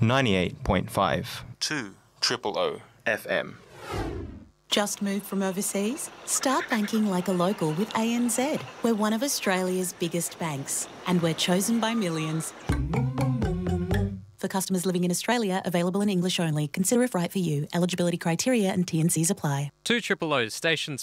98.5. 2 O FM. Just moved from overseas? Start banking like a local with ANZ. We're one of Australia's biggest banks, and we're chosen by millions. For customers living in Australia, available in English only. Consider if right for you. Eligibility criteria and T&Cs apply. 2 O's station